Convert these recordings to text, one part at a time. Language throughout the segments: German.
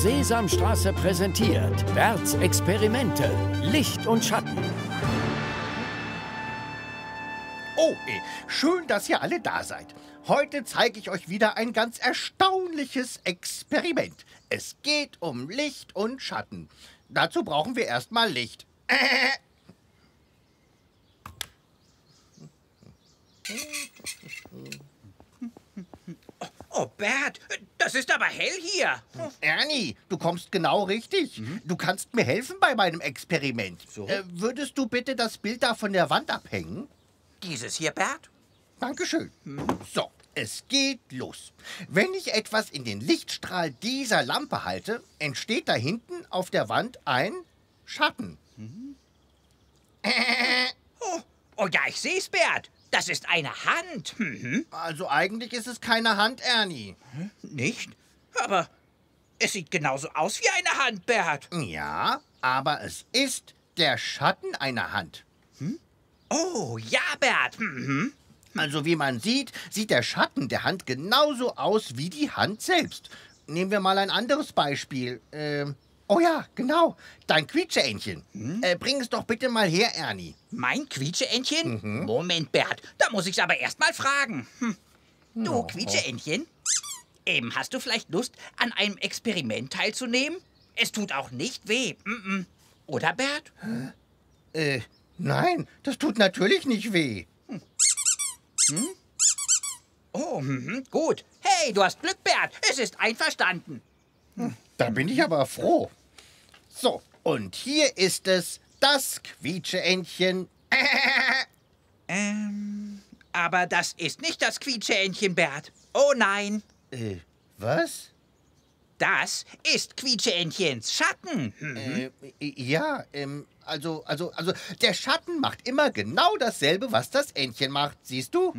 Sesamstraße präsentiert Berts Experimente. Licht und Schatten. Oh, schön, dass ihr alle da seid. Heute zeige ich euch wieder ein ganz erstaunliches Experiment. Es geht um Licht und Schatten. Dazu brauchen wir erstmal Licht. Oh, Bert, das ist aber hell hier. Ernie, du kommst genau richtig. Du kannst mir helfen bei meinem Experiment. So? Würdest du bitte das Bild da von der Wand abhängen? Dieses hier, Bert? Dankeschön. So, es geht los. Wenn ich etwas in den Lichtstrahl dieser Lampe halte, entsteht da hinten auf der Wand ein Schatten. Oh ja, ich seh's, Bert. Das ist eine Hand. Also eigentlich ist es keine Hand, Ernie. Nicht? Aber es sieht genauso aus wie eine Hand, Bert. Ja, aber es ist der Schatten einer Hand. Oh, ja, Bert. Also wie man sieht, sieht der Schatten der Hand genauso aus wie die Hand selbst. Nehmen wir mal ein anderes Beispiel. Oh ja, genau, dein Quietscheentchen. Bring es doch bitte mal her, Ernie. Mein Quietscheentchen? Moment, Bert, da muss ich's aber erst mal fragen. Du, Quietscheentchen, hast du vielleicht Lust, an einem Experiment teilzunehmen? Es tut auch nicht weh. Oder, Bert? Nein, das tut natürlich nicht weh. Oh, gut. Hey, du hast Glück, Bert. Es ist einverstanden. Da bin ich aber froh. So, und hier ist es, das Quietscheentchen. Aber das ist nicht das Quietscheentchen, Bert. Oh nein. Was? Das ist Quietscheentchens Schatten. Ja, also, der Schatten macht immer genau dasselbe, was das Entchen macht. Siehst du?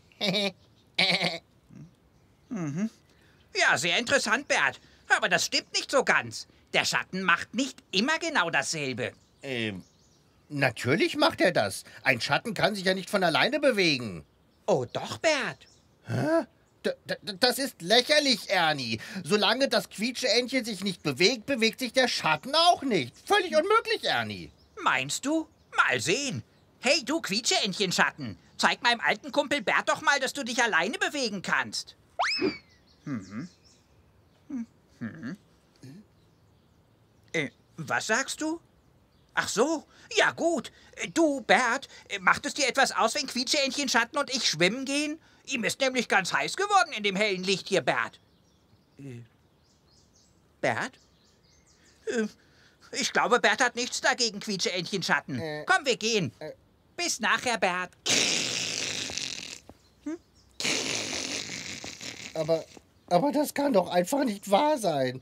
Ja, sehr interessant, Bert. Aber das stimmt nicht so ganz. Der Schatten macht nicht immer genau dasselbe. Natürlich macht er das. Ein Schatten kann sich ja nicht von alleine bewegen. Oh doch, Bert. Das ist lächerlich, Ernie. Solange das Quietscheentchen sich nicht bewegt, bewegt sich der Schatten auch nicht. Völlig unmöglich, Ernie. Meinst du? Mal sehen. Hey, du Quietscheentchen-Schatten. Zeig meinem alten Kumpel Bert doch mal, dass du dich alleine bewegen kannst. Was sagst du? Ach so, ja gut. Du, Bert, macht es dir etwas aus, wenn Quietscheentchen-Schatten und ich schwimmen gehen? Ihm ist nämlich ganz heiß geworden in dem hellen Licht hier, Bert. Bert? Ich glaube, Bert hat nichts dagegen, Quietscheentchen-Schatten. Komm, wir gehen. Bis nachher, Bert. Aber das kann doch einfach nicht wahr sein.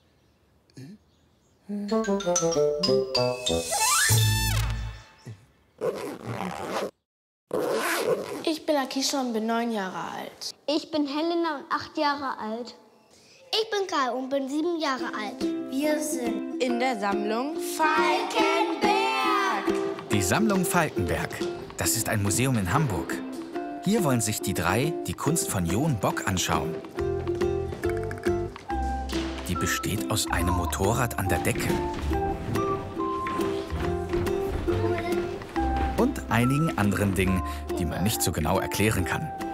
Ich bin Akisha und bin 9 Jahre alt. Ich bin Helena und 8 Jahre alt. Ich bin Kai und bin 7 Jahre alt. Wir sind in der Sammlung Falkenberg. Die Sammlung Falkenberg. Das ist ein Museum in Hamburg. Hier wollen sich die drei die Kunst von Jon Bock anschauen. Die besteht aus einem Motorrad an der Decke und einigen anderen Dingen, die man nicht so genau erklären kann.